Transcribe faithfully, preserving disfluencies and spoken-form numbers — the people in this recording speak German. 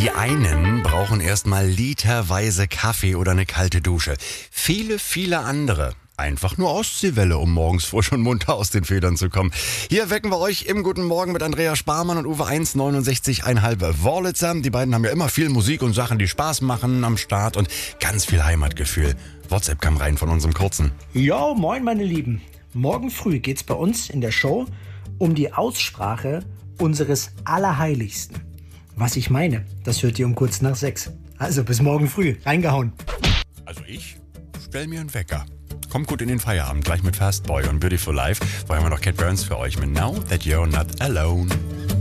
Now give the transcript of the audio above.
Die einen brauchen erstmal literweise Kaffee oder eine kalte Dusche. Viele, viele andere einfach nur Ostseewelle, um morgens frisch und munter aus den Federn zu kommen. Hier wecken wir euch im Guten Morgen mit Andrea Sparmann und Uwe eins neunundsechzig Komma fünf Wörlitzer. Die beiden haben ja immer viel Musik und Sachen, die Spaß machen am Start und ganz viel Heimatgefühl. WhatsApp kam rein von unserem Kurzen. Jo, moin meine Lieben. Morgen früh geht's bei uns in der Show um die Aussprache unseres Allerheiligsten. Was ich meine, das hört ihr um kurz nach sechs. Also bis morgen früh. Reingehauen. Also ich stell mir einen Wecker. Kommt gut in den Feierabend, gleich mit Fast Boy und Beautiful Life. Vorher haben wir noch Cat Burns für euch mit Now That You're Not Alone.